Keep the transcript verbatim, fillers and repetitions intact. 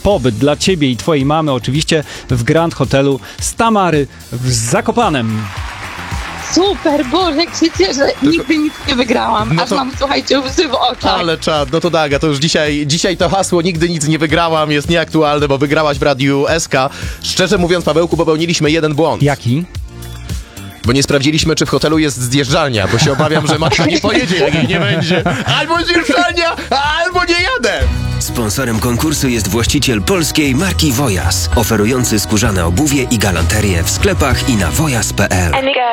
pobyt dla ciebie i twojej mamy oczywiście w Grand Hotelu Stamary w Zakopanem. Super, Boże, jak się cieszę. Nigdy nic nie wygrałam, No aż to- mam, słuchajcie, łzy w oczach. Ale czad, no to Daga, to już dzisiaj, dzisiaj to hasło nigdy nic nie wygrałam jest nieaktualne, bo wygrałaś w Radiu S K. Szczerze mówiąc, Pawełku, popełniliśmy jeden błąd. Jaki? Bo nie sprawdziliśmy, czy w hotelu jest zjeżdżalnia, bo się obawiam, że matka nie pojedzie, jak jej nie będzie. Albo zjeżdżalnia, albo nie jadę! Sponsorem konkursu jest właściciel polskiej marki Wojas, oferujący skórzane obuwie i galanterię w sklepach i na wojas kropka p l.